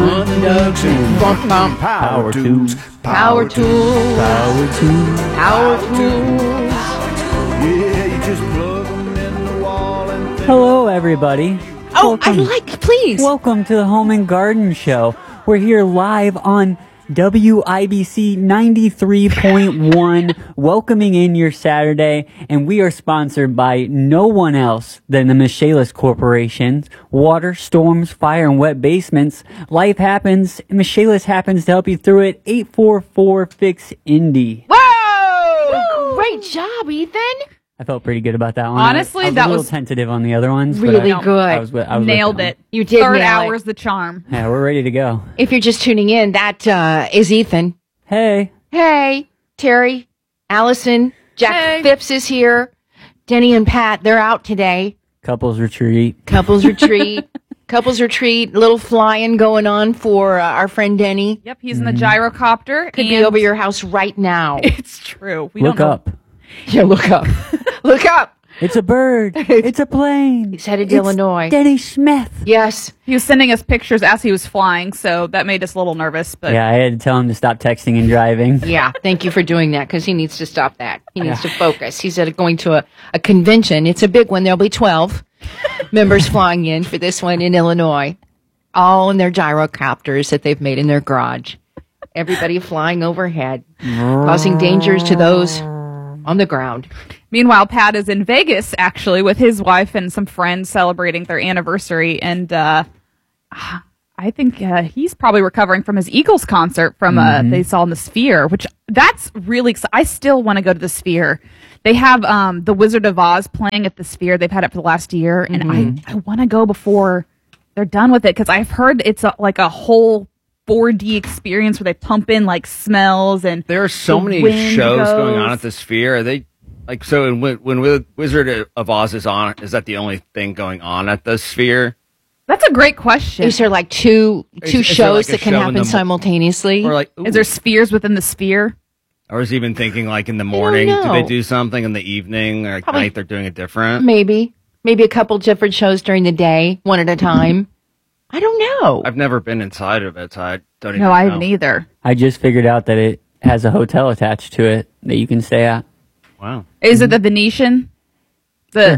Construction. Power tools. Power tools. Power tools. Power tools. Yeah, you just plug them in the wall and Hello, everybody. Oh, please. Welcome to the Home and Garden Show. We're here live on WIBC 93.1, welcoming in your Saturday, and we are sponsored by no one else than the Michaelis Corporation. Water, storms, fire, and wet basements. Life happens, and Michaelis happens to help you through it. 844-FIX-INDY. Whoa! Great job, Ethan. I felt pretty good about that one. Honestly, I was that a little was tentative on the other ones. but really I good. was with Nailed them. it. You did Third nail it. hour's the charm. Yeah, we're ready to go. If you're just tuning in, that is Ethan. Hey. Hey, Terry, Allison, Jack Hey. Phipps is here. Denny and Pat, they're out today. Couples retreat. Couples retreat. Couples retreat. Little flying going on for our friend Denny. Yep, he's in the gyrocopter. Could be and over your house right now. It's true. We Look don't know. up. Yeah, look up. Look up. It's a bird. It's a plane. He's headed to It's Illinois. Denny Smith. Yes. He was sending us pictures as he was flying, so that made us a little nervous. But Yeah, I had to tell him to stop texting and driving. Yeah, thank you for doing that because he needs to stop that. He needs to focus. He's going to a convention. It's a big one. There'll be 12 members flying in for this one in Illinois, all in their gyrocopters that they've made in their garage. Everybody flying overhead, causing dangers to those on the ground. meanwhile, Pat is in Vegas, actually, with his wife and some friends celebrating their anniversary. And I think he's probably recovering from his Eagles concert from they saw in the Sphere, which that's really exciting. I still want to go to the Sphere. They have the Wizard of Oz playing at the Sphere. They've had it for the last year, and I want to go before they're done with it because I've heard it's like a whole 4D experience where they pump in like smells and there are so the many wind shows going on goes. at the Sphere. Are they like so? When Wizard of Oz is on, is that the only thing going on at the Sphere? That's a great question. Is there like two Is there shows like a that can show in happen the simultaneously? Or like, Is there spheres within the Sphere? I was even thinking like in the morning, do know. they do something in the evening or at Probably- night? They're doing it different. Maybe a couple different shows during the day, one at a time. I don't know. I've never been inside of it, so I don't even No, know. I haven't either. I just figured out that it has a hotel attached to it that you can stay at. Wow. Is it the Venetian? The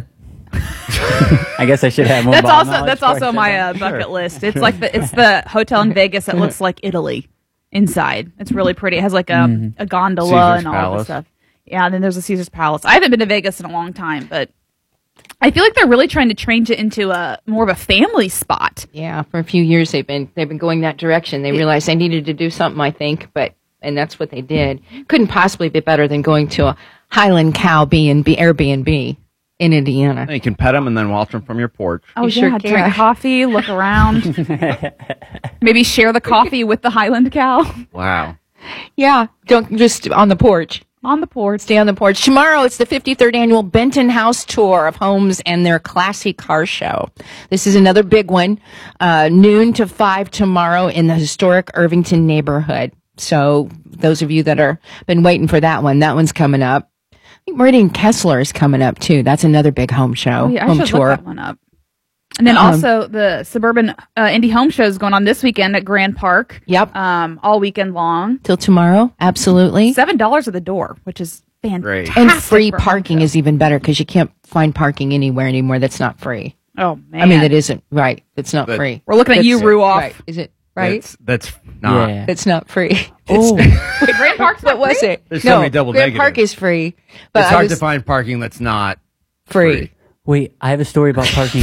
I guess I should have more. that's bottom also knowledge that's before I also said my that. bucket list. It's like it's the hotel in Vegas that looks like Italy inside. It's really pretty. It has like a gondola Caesar's and all Palace. the stuff. Yeah, and then there's a Caesar's Palace. I haven't been to Vegas in a long time, but I feel like they're really trying to change it into a more of a family spot. Yeah, for a few years they've been going that direction. They realized they needed to do something, I think, and that's what they did. Couldn't possibly be better than going to a Highland Cow B&B Airbnb in Indiana. You can pet them and then watch them from your porch. Oh, You sure yeah, can. drink coffee, look around, maybe share the coffee with the Highland cow Wow. Yeah, don't just on the porch. on the porch. Stay on the porch. Tomorrow, it's the 53rd annual Benton House Tour of Homes and their Classy Car Show. This is another big one, noon to 5 tomorrow in the historic Irvington neighborhood. So those of you that are been waiting for that one's coming up. I think Meridian Kessler is coming up too. That's another big home show, Oh, yeah, I home should tour. look that one up. And then also the Suburban Indie Home Show is going on this weekend at Grand Park. Yep. All weekend long. Till tomorrow, absolutely. $7 at the door, which is fantastic. And free parking is even better because you can't find parking anywhere anymore that's not free. Oh man! I mean, that isn't right. It's not But- free. We're looking at you, That's- Ruoff. Right. Is it right? That's not. Yeah. It's not free. Oh, Wait, Grand Park's What not was free? it? There's so many double Grand Park negatives. is free, but It's I hard was to find parking that's not free. wait. I have a story about parking.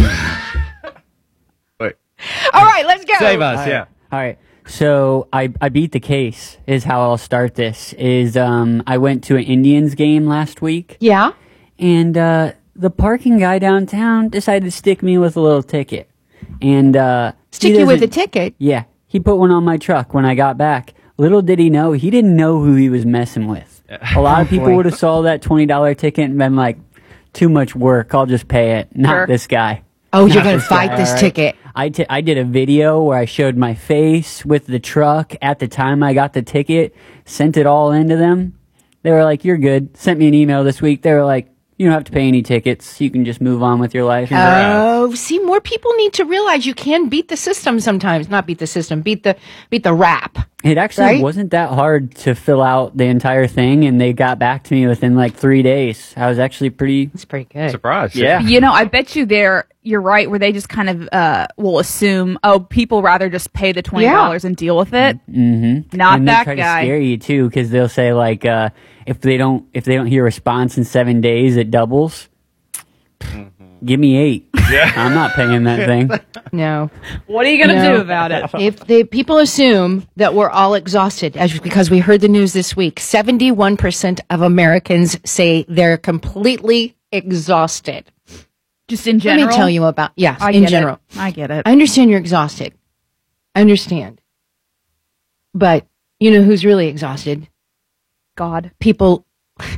Wait, All right, let's go. save us, yeah. All right. So I beat the case is how I'll start this. Is I went to an Indians game last week Yeah. and the parking guy downtown decided to stick me with a little ticket. And Stick he you with a doesn't- ticket. Yeah. He put one on my truck when I got back. Little did he know, he didn't know who he was messing with. A lot of people boy. would have saw that $20 ticket and been like, too much work, I'll just pay it. Not Sure. this guy. Oh, you're Not going to this guy, fight this all right? ticket. I did a video where I showed my face with the truck at the time I got the ticket, sent it all into them. They were like, you're good. Sent me an email this week. They were like, You don't have to pay any tickets. You can just move on with your life. Oh, see, more people need to realize you can beat the system sometimes. Not beat the system, beat the rap. It actually Right? wasn't that hard to fill out the entire thing, and they got back to me within like 3 days. I was actually pretty. It's pretty good. Surprised. Yeah. You know, I bet you you're right, where they just kind of will assume, oh, people rather just pay the $20 and deal with it. Mm-hmm. Not and they that try guy. to scare you too, because they'll say like, if they don't hear a response in 7 days, it doubles. Give me 8. Yeah. I'm not paying that thing. No. What are you going to No. do about it? If people assume that we're all exhausted, because we heard the news this week, 71% of Americans say they're completely exhausted. Just in general? Let me tell you about, yes, I in get general. it. I get it. I understand you're exhausted. I understand. But you know who's really exhausted? God. People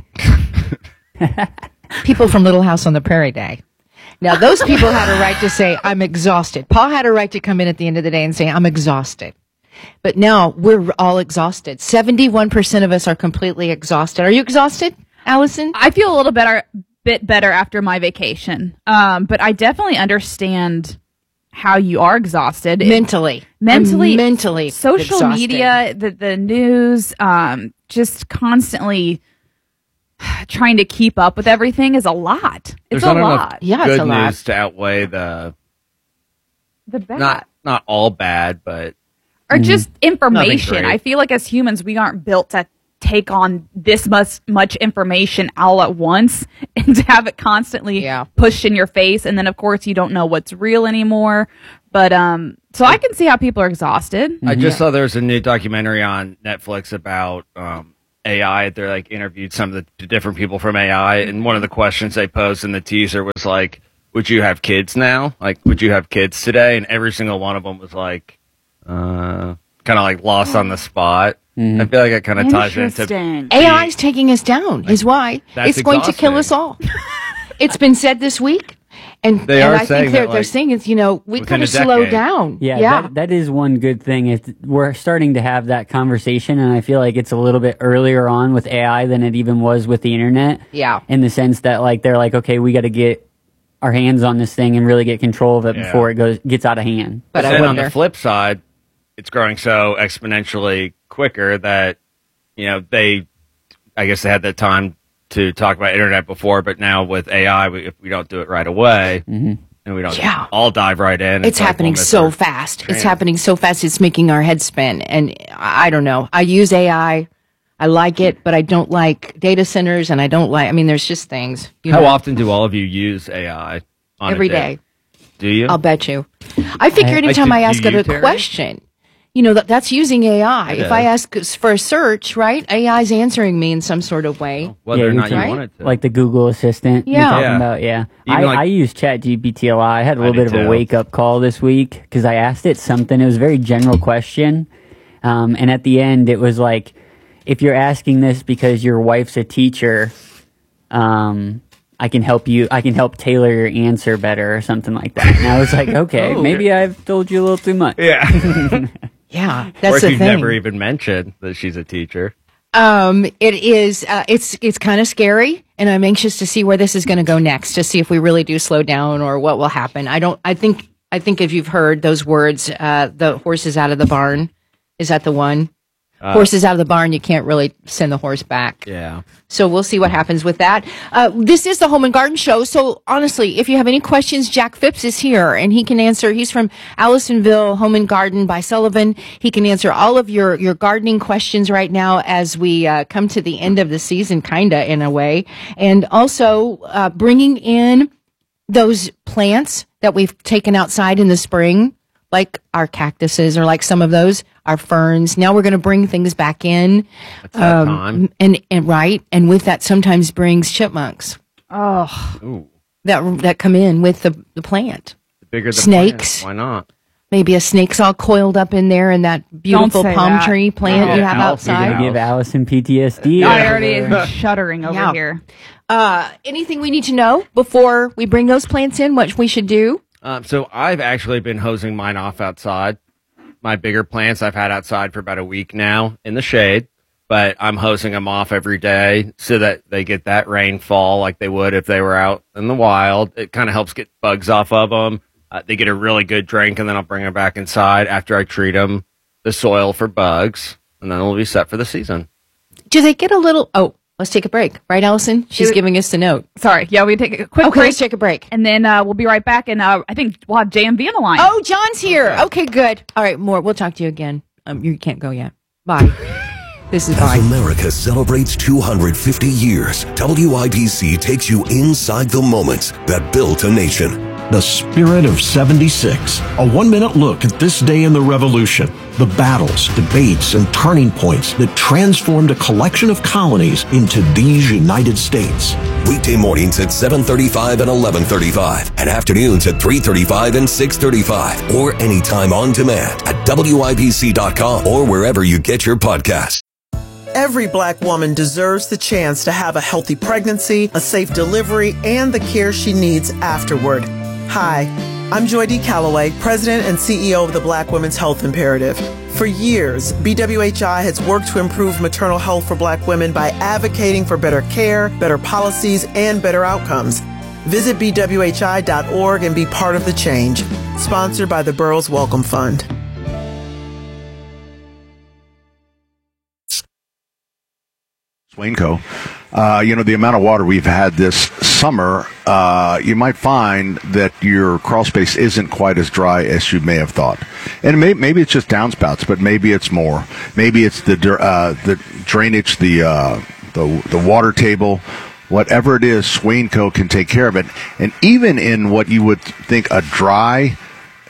from Little House on the Prairie Day. Now, those people had a right to say, I'm exhausted. Paul had a right to come in at the end of the day and say, I'm exhausted. But now we're all exhausted. 71% of us are completely exhausted. Are you exhausted, Allison? I feel a little bit better after my vacation. But I definitely understand how you are exhausted. Mentally. Mentally. I'm mentally. Social exhausted. media, the news, just constantly trying to keep up with everything is a lot. It's There's a not enough lot. Yeah, it's good a lot. news to outweigh the The bad. not all bad, but Or just information. great. I feel like as humans, we aren't built to take on this much information all at once and to have it constantly Yeah. pushed in your face. And then, of course, you don't know what's real anymore. But so I can see how people are exhausted. I just saw there was a new documentary on Netflix about AI. They're like interviewed some of the different people from AI, and one of the questions they posed in the teaser was like, "Would you have kids now? Like, would you have kids today?" And every single one of them was like, kind of like lost on the spot. I feel like it kind of ties into Interesting. AI is taking us down, is why. That's It's going to kill us exhausting. all. It's been said this week. And, They and are I think saying they're that, like, saying it's, we within kind a of slow decade. down. Yeah, that is one good thing. Is we're starting to have that conversation, and I feel like it's a little bit earlier on with AI than it even was with the internet. Yeah. In the sense that like they're like, okay, we got to get our hands on this thing and really get control of it Yeah. before it gets out of hand. But I then on wonder. the flip side, it's growing so exponentially quicker that, I guess they had the time to talk about internet before, but now with AI, if we don't do it right away, and we don't Yeah. all dive right in, It's like happening we'll miss so our fast. It's chance. happening so fast. It's making our heads spin. And I don't know. I use AI. I like it, but I don't like data centers, and I don't like. I mean, there's just things. How often do all of you use AI? On Every a day? day. Do you? I'll bet you. I figure anytime do I ask it you, a Terry? question, that's using AI. It If I is. ask for a search, right, AI's answing me in some sort of way. Whether Yeah, or you not you can- want it to. Like the Google Assistant. Yeah. You're talking Yeah. about, yeah. Even like- I use ChatGPT a lot. I had a little do bit of a too. wake up call this week because I asked it something. It was a very general question. And at the end, it was like, if you're asking this because your wife's a teacher, I can help tailor your answer better or something like that. And I was like, okay, Oh. maybe I've told you a little too much. yeah. Yeah, or that's if the you've thing. never even mentioned that she's a teacher. It is. It's kind of scary, and I'm anxious to see where this is going to go next. To see if we really do slow down or what will happen. I think if you've heard those words, the horse is out of the barn. Is that the one? Horse is out of the barn. You can't really send the horse back. Yeah. So we'll see what happens with that. This is the Home and Garden Show. So honestly, if you have any questions, Jack Phipps is here and he can answer. He's from Allisonville Home and Garden by Sullivan. He can answer all of your gardening questions right now as we come to the end of the season, kinda in a way. And also bringing in those plants that we've taken outside in the spring, like our cactuses or like some of those, our ferns. Now we're going to bring things back in. That's that time. And right. And with that sometimes brings chipmunks Oh, Ooh. that come in with the plant. The bigger the Snakes. plant, why not? Maybe a snake's all coiled up in there in that beautiful say palm that. tree plant Yeah, you have Alice, outside. yeah. Give Allison PTSD. I already am shuddering over Yeah. here. Anything we need to know before we bring those plants in, what we should do? So I've actually been hosing mine off outside. My bigger plants I've had outside for about a week now in the shade. but I'm hosing them off every day so that they get that rainfall like they would if they were out in the wild. It kind of helps get bugs off of them. They get a really good drink, and then I'll bring them back inside after I treat them the soil for bugs, and then we'll be set for the season. Do they get a little... Oh, let's take a break. Right, Allison? She's giving us the note. Sorry. Yeah, we take a quick break. Let's take a break. And then we'll be right back, and I think we'll have JMV on the line. Oh, John's here. Okay, good. All right, more. We'll talk to you again. You can't go yet. Bye. This is As America celebrates 250 years, WIBC takes you inside the moments that built a nation. The Spirit of 76. A 1-minute look at this day in the Revolution. The battles, debates, and turning points that transformed a collection of colonies into these United States. Weekday mornings at 7:35 and 11:35, and afternoons at 3:35 and 6:35, or anytime on demand at WIBC.com or wherever you get your podcasts. Every Black woman deserves the chance to have a healthy pregnancy, a safe delivery, and the care she needs afterward. Hi, I'm Joy D. Calloway, President and CEO of the Black Women's Health Imperative. For years, BWHI has worked to improve maternal health for Black women by advocating for better care, better policies, and better outcomes. Visit BWHI.org and be part of the change. Sponsored by the Burroughs Welcome Fund. Swainco. The amount of water we've had this summer, you might find that your crawl space isn't quite as dry as you may have thought. And maybe it's just downspouts, but maybe it's more. Maybe it's the drainage, the water table. Whatever it is, Swainco can take care of it. And even in what you would think a dry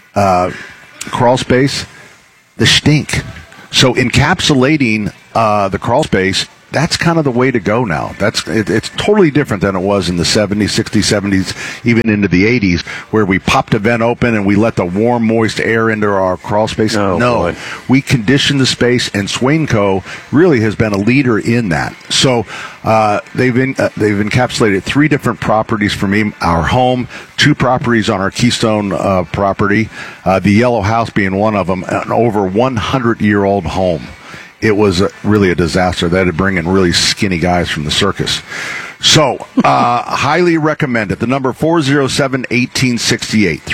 crawl space, the stink. So encapsulating the crawl space, that's kind of the way to go now. It's totally different than it was in the 70s, 60s, 70s, even into the 80s, where we popped a vent open and we let the warm, moist air into our crawl space. No, we conditioned the space, and Swainco really has been a leader in that. So they've encapsulated 3 different properties for me. Our home, 2 properties on our Keystone property, the Yellow House being one of them, an over 100-year-old home. It was really a disaster. They had to bring in really skinny guys from the circus. So, highly recommend it. The number 407-1868.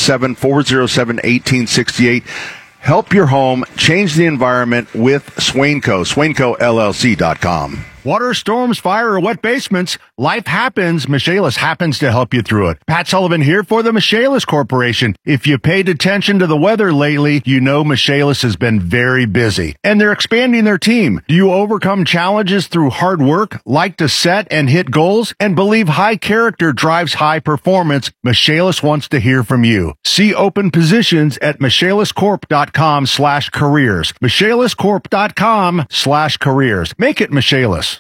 317-407-1868. Help your home, change the environment with Swainco. SwaincoLLC.com. Water, storms, fire, or wet basements, life happens. Michaelis happens to help you through it. Pat Sullivan here for the Michaelis Corporation. If you paid attention to the weather lately, you know Michaelis has been very busy. And they're expanding their team. Do you overcome challenges through hard work, like to set and hit goals, and believe high character drives high performance? Michaelis wants to hear from you. See open positions at michaeliscorp.com/careers. michaeliscorp.com/careers. Make it Michaelis.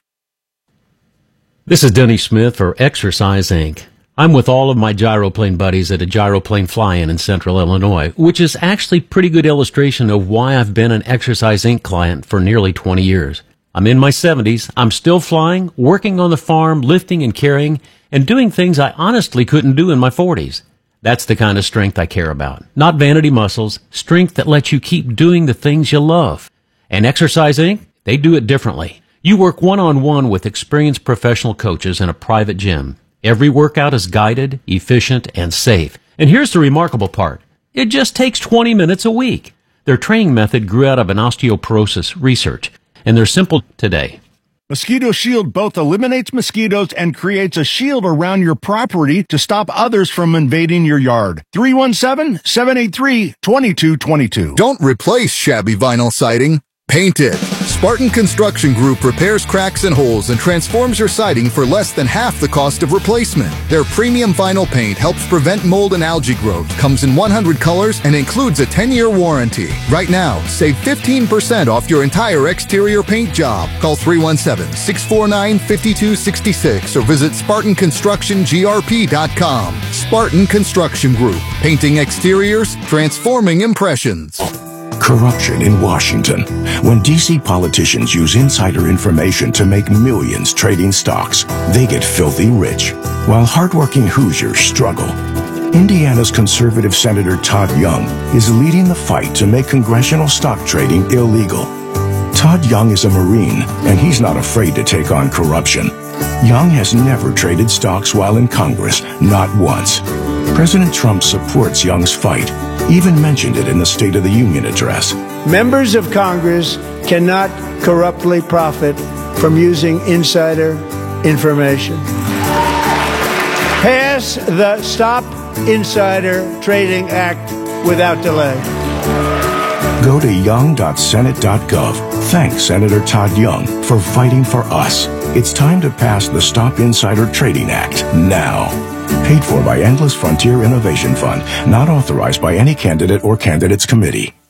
This is Denny Smith for Exercise Inc. I'm with all of my gyroplane buddies at a gyroplane fly-in in central Illinois, which is actually a pretty good illustration of why I've been an Exercise Inc. client for nearly 20 years. I'm in my 70s, I'm still flying, working on the farm, lifting and carrying, and doing things I honestly couldn't do in my 40s. That's the kind of strength I care about. Not vanity muscles, strength that lets you keep doing the things you love. And Exercise Inc., they do it differently. You work one-on-one with experienced professional coaches in a private gym. Every workout is guided, efficient, and safe. And here's the remarkable part. It just takes 20 minutes a week. Their training method grew out of an osteoporosis research, and they're simple today. Mosquito Shield both eliminates mosquitoes and creates a shield around your property to stop others from invading your yard. 317-783-2222. Don't replace shabby vinyl siding. Paint it. Spartan Construction Group repairs cracks and holes and transforms your siding for less than half the cost of replacement. Their premium vinyl paint helps prevent mold and algae growth, comes in 100 colors, and includes a 10-year warranty. Right now, save 15% off your entire exterior paint job. Call 317-649-5266 or visit SpartanConstructionGRP.com. Spartan Construction Group. Painting exteriors, transforming impressions. Corruption in Washington. When D.C. politicians use insider information to make millions trading stocks, they get filthy rich, while hardworking Hoosiers struggle. Indiana's conservative Senator Todd Young is leading the fight to make congressional stock trading illegal. Todd Young is a Marine, and he's not afraid to take on corruption. Young has never traded stocks while in Congress, not once. President Trump supports Young's fight, even mentioned it in the State of the Union address. Members of Congress cannot corruptly profit from using insider information. Pass the Stop Insider Trading Act without delay. Go to young.senate.gov. Thank Senator Todd Young for fighting for us. It's time to pass the Stop Insider Trading Act now. Paid for by Endless Frontier Innovation Fund, not authorized by any candidate or candidates committee.